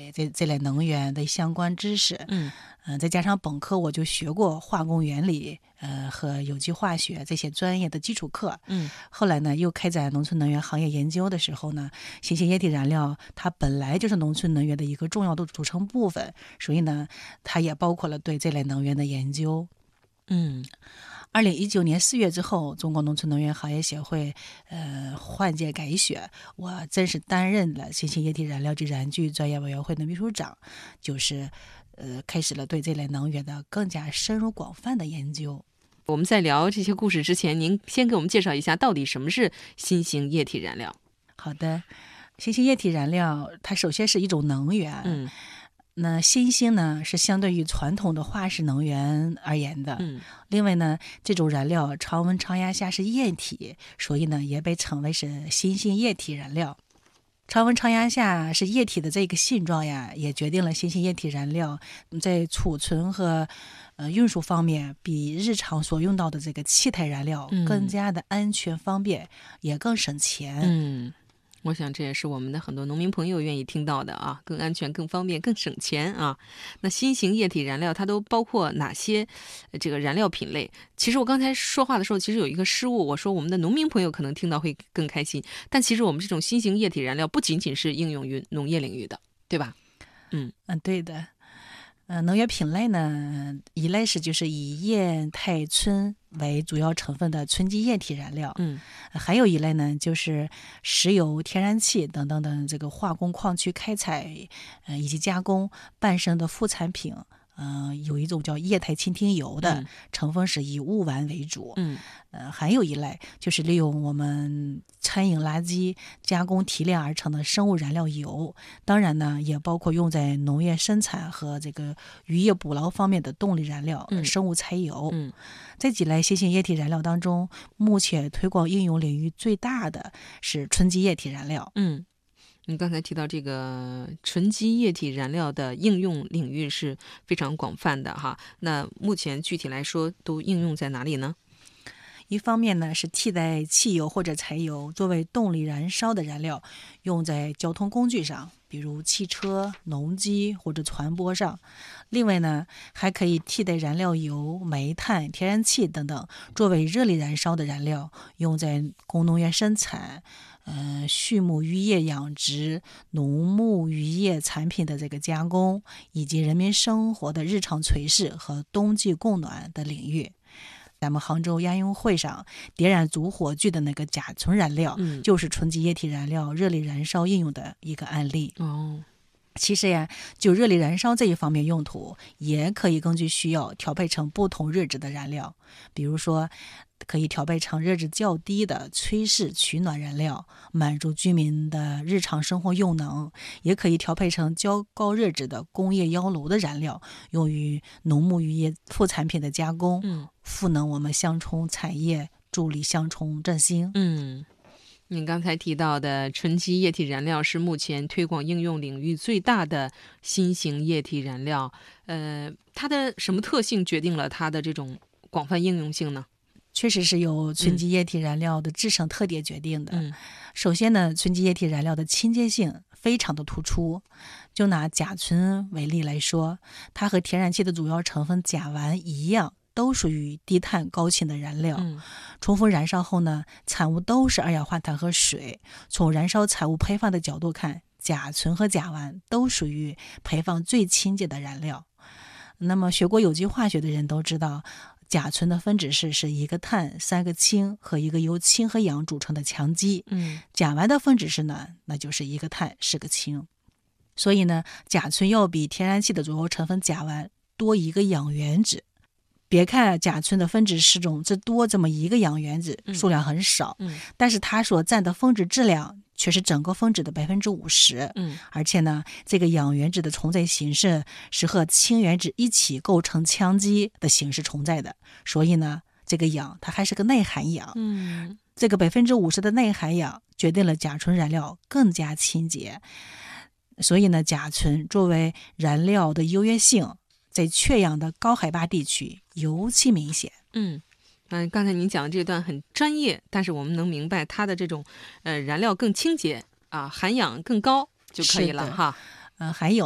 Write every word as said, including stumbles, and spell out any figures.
这这这类能源的相关知识。 嗯嗯、呃，再加上本科我就学过化工原理，呃和有机化学这些专业的基础课。 嗯， 后来呢，又开展农村能源行业研究的时候呢，新型液体燃料它本来就是农村能源的一个重要的组成部分，所以呢，它也包括了对这类能源的研究。 嗯二零一九年四月之后，中国农村能源行业协会呃换届改选，我正式担任了新型液体燃料及燃具专业委员会的秘书长，就是呃开始了对这类能源的更加深入广泛的研究。 我们在聊这些故事之前，您先给我们介绍一下到底什么是新型液体燃料。 好的，新型液体燃料它首先是一种能源。 嗯那新兴呢是相对于传统的化石能源而言的。 嗯另外呢，这种燃料常温常压下是液体，所以呢也被称为是新兴液体燃料。常温常压下是液体的这个性状呀，也决定了新型液体燃料在储存和呃运输方面比日常所用到的这个气态燃料更加的安全方便，嗯、也更省钱。 嗯，我想这也是我们的很多农民朋友愿意听到的啊，更安全、更方便、更省钱啊。那新型液体燃料它都包括哪些这个燃料品类？其实我刚才说话的时候，其实有一个失误，我说我们的农民朋友可能听到会更开心，但其实我们这种新型液体燃料不仅仅是应用于农业领域的，对吧？嗯嗯，对的。呃，能源品类呢，一类是就是以液态醇为主要成分的纯基液体燃料。 嗯， 还有一类呢，就是石油、天然气等等的这个化工矿区开采，呃以及加工伴生的副产品。呃，有一种叫液态蜻蜓油的， 嗯成分是以钨烷为主。 嗯呃，还有一类就是利用我们餐饮垃圾加工提炼而成的生物燃料油，当然呢，也包括用在农业生产和这个渔业捕捞方面的动力燃料、 嗯生物柴油。 嗯这几类新型液体燃料当中，目前推广应用领域最大的是纯基液体燃料。 嗯。你刚才提到这个纯基液体燃料的应用领域是非常广泛的哈，那目前具体来说都应用在哪里呢？ 一方面呢是替代汽油或者柴油作为动力燃烧的燃料，用在交通工具上，比如汽车、农机或者船舶上。另外呢，还可以替代燃料油、煤炭、天然气等等，作为热力燃烧的燃料，用在工农业生产、呃畜牧渔业养殖、农牧渔业产品的这个加工，以及人民生活的日常炊事和冬季供暖的领域。咱们杭州亚运会上点燃主火炬的那个甲醇燃料， 嗯就是纯基液体燃料热力燃烧应用的一个案例。 哦， 其实呀，就热力燃烧这一方面用途，也可以根据需要调配成不同热值的燃料。比如说，可以调配成热值较低的炊事取暖燃料，满足居民的日常生活用能；也可以调配成较高热值的工业窑炉的燃料，用于农牧渔业副产品的加工， 嗯赋能我们乡村产业，助力乡村振兴。 嗯。您刚才提到的纯基液体燃料是目前推广应用领域最大的新型液体燃料，呃，它的什么特性决定了它的这种广泛应用性呢？ 确实是由纯基液体燃料的制成特点决定的。 嗯首先呢，纯基液体燃料的亲接性非常的突出。就拿甲醇为例来说，它和天然气的主要成分甲烷一样，都属于低碳高氢的燃料。 嗯重复燃烧后呢，产物都是二氧化碳和水。从燃烧产物排放的角度看，甲醇和甲烷都属于排放最清洁的燃料。那么学过有机化学的人都知道，甲醇的分子式是一个碳、三个氢和一个由氢和氧组成的羟基。 嗯甲烷的分子式呢，那就是一个碳、四个氢。所以呢，甲醇要比天然气的主要成分甲烷多一个氧原子。别看甲醇的分子式中只多这么一个氧原子，数量很少， 嗯但是它所占的分子质量却是整个分子的百分之五十。 嗯而且呢，这个氧原子的存在形式是和氢原子一起构成羟基的形式存在的，所以呢，这个氧它还是个内含氧。 嗯这个百分之五十的内含氧决定了甲醇燃料更加清洁。所以呢，甲醇作为燃料的优越性，在缺氧的高海拔地区尤其明显。 嗯嗯，刚才您讲的这段很专业，但是我们能明白它的这种呃燃料更清洁啊，含氧更高就可以了哈。 呃，还有